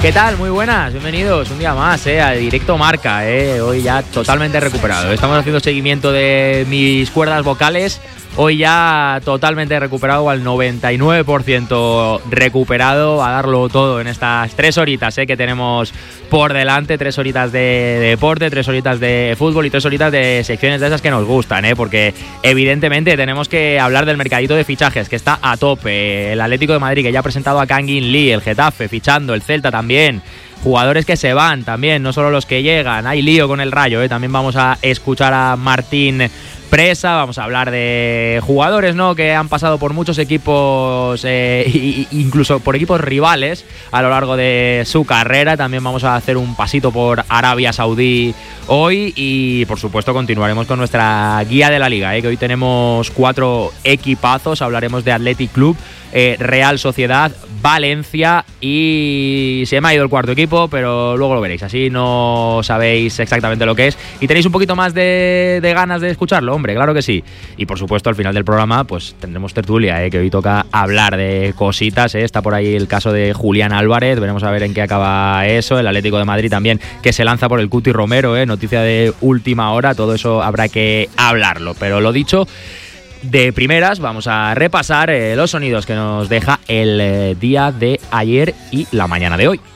¿Qué tal? Muy buenas, bienvenidos un día más a Directo Marca, hoy ya totalmente recuperado. Estamos haciendo seguimiento de mis cuerdas vocales, hoy ya totalmente recuperado, al 99% recuperado, a darlo todo en estas 3 horitas que tenemos por delante, 3 horitas de deporte, 3 horitas de fútbol y 3 horitas de secciones de esas que nos gustan, porque evidentemente tenemos que hablar del mercadito de fichajes, que está a tope. El Atlético de Madrid, que ya ha presentado a Kangin Lee, el Getafe fichando, el Celta también, jugadores que se van también, no solo los que llegan. Hay lío con el Rayo, también vamos a escuchar a Martín Presa, vamos a hablar de jugadores, ¿no?, que han pasado por muchos equipos, incluso por equipos rivales a lo largo de su carrera. También vamos a hacer un pasito por Arabia Saudí hoy y, por supuesto, continuaremos con nuestra guía de la Liga, que hoy tenemos 4 equipazos. Hablaremos de Athletic Club, Real Sociedad, Valencia y se me ha ido el cuarto equipo, pero luego lo veréis, así no sabéis exactamente lo que es y tenéis un poquito más de ganas de escucharlo, hombre, claro que sí. Y por supuesto al final del programa pues tendremos tertulia, que hoy toca hablar de cositas, está por ahí el caso de Julián Álvarez, veremos a ver en qué acaba eso. El Atlético de Madrid también, que se lanza por el Cuti Romero, noticia de última hora, todo eso habrá que hablarlo, pero lo dicho, de primeras vamos a repasar los sonidos que nos deja el día de ayer y la mañana de hoy.